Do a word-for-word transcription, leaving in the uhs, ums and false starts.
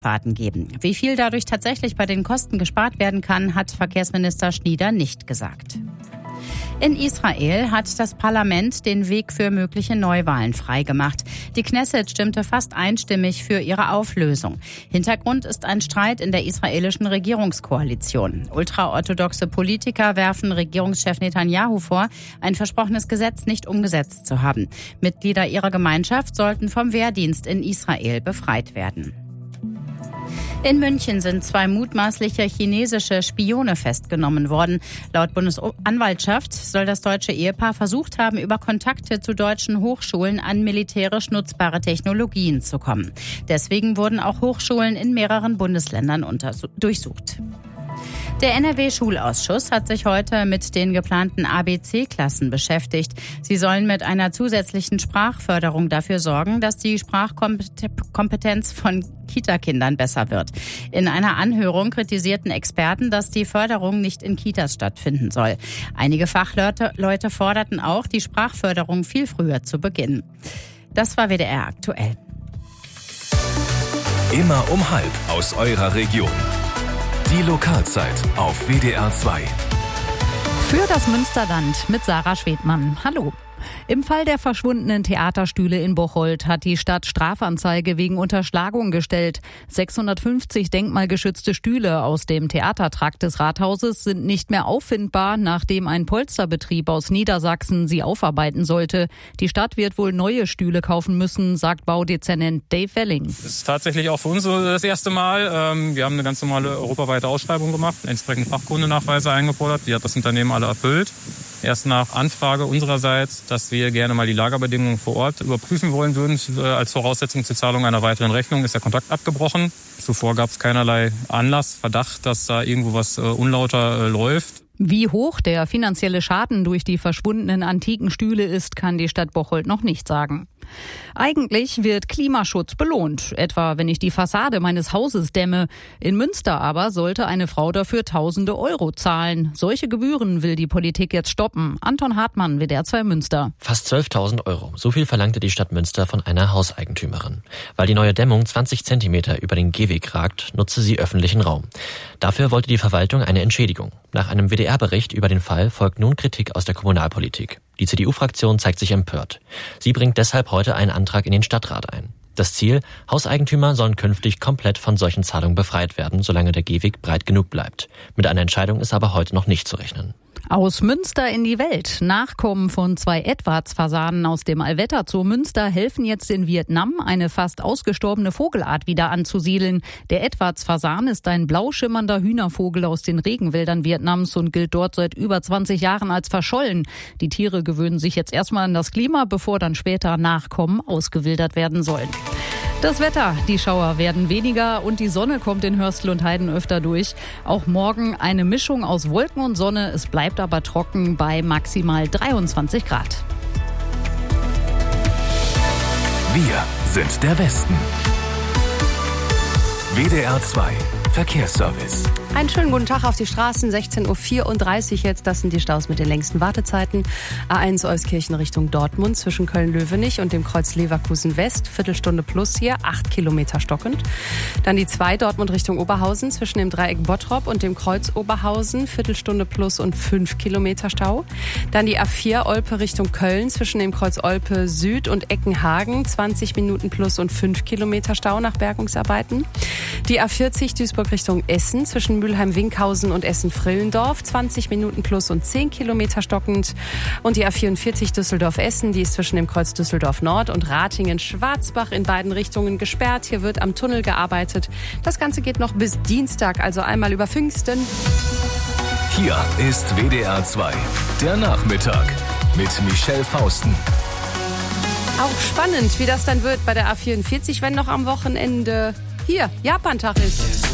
Fahrten geben. Wie viel dadurch tatsächlich bei den Kosten gespart werden kann, hat Verkehrsminister Schnieder nicht gesagt. In Israel hat das Parlament den Weg für mögliche Neuwahlen freigemacht. Die Knesset stimmte fast einstimmig für ihre Auflösung. Hintergrund ist ein Streit in der israelischen Regierungskoalition. Ultraorthodoxe Politiker werfen Regierungschef Netanyahu vor, ein versprochenes Gesetz nicht umgesetzt zu haben. Mitglieder ihrer Gemeinschaft sollten vom Wehrdienst in Israel befreit werden. In München sind zwei mutmaßliche chinesische Spione festgenommen worden. Laut Bundesanwaltschaft soll das deutsche Ehepaar versucht haben, über Kontakte zu deutschen Hochschulen an militärisch nutzbare Technologien zu kommen. Deswegen wurden auch Hochschulen in mehreren Bundesländern durchsucht. Der N R W-Schulausschuss hat sich heute mit den geplanten A B C-Klassen beschäftigt. Sie sollen mit einer zusätzlichen Sprachförderung dafür sorgen, dass die Sprachkompetenz von Kita-Kindern besser wird. In einer Anhörung kritisierten Experten, dass die Förderung nicht in Kitas stattfinden soll. Einige Fachleute Leute forderten auch, die Sprachförderung viel früher zu beginnen. Das war W D R aktuell. Immer um halb aus eurer Region. Die Lokalzeit auf W D R zwei. Für das Münsterland mit Sarah Schwedmann. Hallo. Im Fall der verschwundenen Theaterstühle in Bocholt hat die Stadt Strafanzeige wegen Unterschlagung gestellt. sechshundertfünfzig denkmalgeschützte Stühle aus dem Theatertrakt des Rathauses sind nicht mehr auffindbar, nachdem ein Polsterbetrieb aus Niedersachsen sie aufarbeiten sollte. Die Stadt wird wohl neue Stühle kaufen müssen, sagt Baudezernent Dave Welling. Das ist tatsächlich auch für uns so das erste Mal. Wir haben eine ganz normale europaweite Ausschreibung gemacht, entsprechend Fachkundenachweise eingefordert. Die hat das Unternehmen alle erfüllt. Erst nach Anfrage unsererseits, dass wir gerne mal die Lagerbedingungen vor Ort überprüfen wollen würden. Als Voraussetzung zur Zahlung einer weiteren Rechnung ist der Kontakt abgebrochen. Zuvor gab es keinerlei Anlass, Verdacht, dass da irgendwo was unlauter läuft. Wie hoch der finanzielle Schaden durch die verschwundenen antiken Stühle ist, kann die Stadt Bocholt noch nicht sagen. Eigentlich wird Klimaschutz belohnt, etwa wenn ich die Fassade meines Hauses dämme. In Münster aber sollte eine Frau dafür tausende Euro zahlen. Solche Gebühren will die Politik jetzt stoppen. Anton Hartmann, W D R zwei Münster. Fast zwölftausend Euro. So viel verlangte die Stadt Münster von einer Hauseigentümerin. Weil die neue Dämmung zwanzig Zentimeter über den Gehweg ragt, nutze sie öffentlichen Raum. Dafür wollte die Verwaltung eine Entschädigung. Nach einem W D R-Bericht über den Fall folgt nun Kritik aus der Kommunalpolitik. Die C D U-Fraktion zeigt sich empört. Sie bringt deshalb heute einen Antrag in den Stadtrat ein. Das Ziel: Hauseigentümer sollen künftig komplett von solchen Zahlungen befreit werden, solange der Gehweg breit genug bleibt. Mit einer Entscheidung ist aber heute noch nicht zu rechnen. Aus Münster in die Welt. Nachkommen von zwei Edwardsfasanen aus dem Allwetter Zoo Münster helfen jetzt in Vietnam, eine fast ausgestorbene Vogelart wieder anzusiedeln. Der Edwardsfasan ist ein blau schimmernder Hühnervogel aus den Regenwäldern Vietnams und gilt dort seit über zwanzig Jahren als verschollen. Die Tiere gewöhnen sich jetzt erstmal an das Klima, bevor dann später Nachkommen ausgewildert werden sollen. Das Wetter, die Schauer werden weniger und die Sonne kommt in Hörstel und Heiden öfter durch. Auch morgen eine Mischung aus Wolken und Sonne, es bleibt aber trocken bei maximal dreiundzwanzig Grad. Wir sind der Westen. W D R zwei Verkehrsservice. Einen schönen guten Tag auf die Straßen, sechzehn Uhr vierunddreißig jetzt. Das sind die Staus mit den längsten Wartezeiten. A eins Euskirchen Richtung Dortmund zwischen Köln-Löwenich und dem Kreuz Leverkusen West. Viertelstunde plus hier, acht Kilometer stockend. Dann die zwei Dortmund Richtung Oberhausen zwischen dem Dreieck Bottrop und dem Kreuz Oberhausen. Viertelstunde plus und fünf Kilometer Stau. Dann die A vier Olpe Richtung Köln zwischen dem Kreuz Olpe Süd und Eckenhagen. zwanzig Minuten plus und fünf Kilometer Stau nach Bergungsarbeiten. Die A vierzig Duisburg Richtung Essen zwischen Mülheim-Winkhausen und Essen-Frillendorf, zwanzig Minuten plus und zehn Kilometer stockend. Und die A vierundvierzig Düsseldorf-Essen, die ist zwischen dem Kreuz Düsseldorf Nord und Ratingen-Schwarzbach in beiden Richtungen gesperrt. Hier wird am Tunnel gearbeitet. Das Ganze geht noch bis Dienstag, also einmal über Pfingsten. Hier ist W D R zwei, der Nachmittag mit Michelle Fausten. Auch spannend, wie das dann wird bei der A vierundvierzig, wenn noch am Wochenende hier Japantag ist.